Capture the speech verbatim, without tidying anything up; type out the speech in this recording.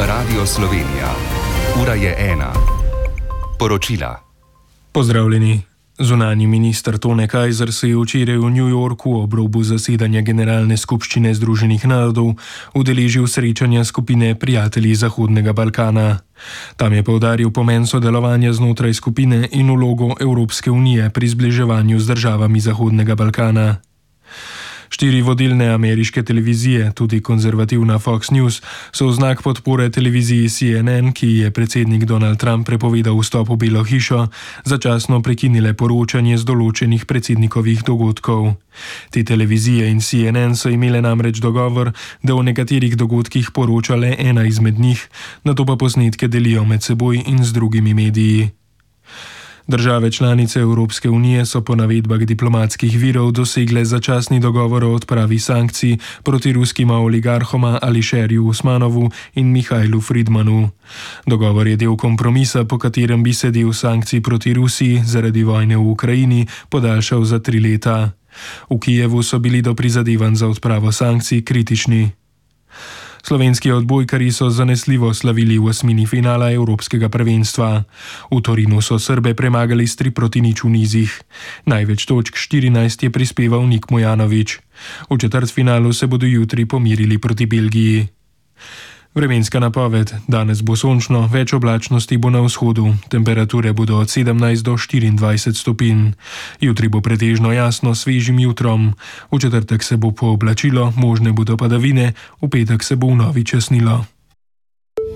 Radio Slovenija. Ura je ena. Poročila. Pozdravljeni. Zunanji minister Tone Kajzer se je včeraj v New Yorku ob robu zasedanja Generalne skupščine Združenih narodov udeležil srečanja skupine Prijatelji Zahodnega Balkana. Tam je poudaril pomen sodelovanja znotraj skupine in vlogo Evropske unije pri zbliževanju z državami Zahodnega Balkana. Štiri vodilne ameriške televizije, tudi konzervativna Fox News, so v znak podpore televiziji C N N, ki je predsednik Donald Trump prepovedal vstop v Belo hišo, začasno prekinile poročanje z določenih predsednikovih dogodkov. Te televizije in C N N so imele namreč dogovor, da o nekaterih dogodkih poroča le ena izmed njih, nato pa posnetke delijo med seboj in z drugimi mediji. Države članice Evropske unije so po navedbah diplomatskih virov dosegle začasni dogovor o odpravi sankcij proti ruskima oligarhoma Ališerju Usmanovu in Mihajlu Fridmanu. Dogovor je del kompromisa, po katerem bi se del sankcij proti Rusiji zaradi vojne v Ukrajini podaljšal za tri leta. V Kijevu so bili do prizadevanj za odpravo sankcij kritični. Slovenski odbojkarji so zanesljivo slavili v osmini finala Evropskega prvenstva. V Torinu so Srbe premagali s tri proti nič v nizih. Največ točk štirinajst je prispeval Nik Mujanović. V četrtfinalu se bodo jutri pomirili proti Belgiji. Vremenska napoved. Danes bo sončno, več oblačnosti bo na vzhodu. Temperature bodo od sedemnajst do štiriindvajset stopinj. Jutri bo pretežno jasno s svežim jutrom. V četrtek se bo pooblačilo, možne bodo padavine, v petek se bo vnovič jasnilo.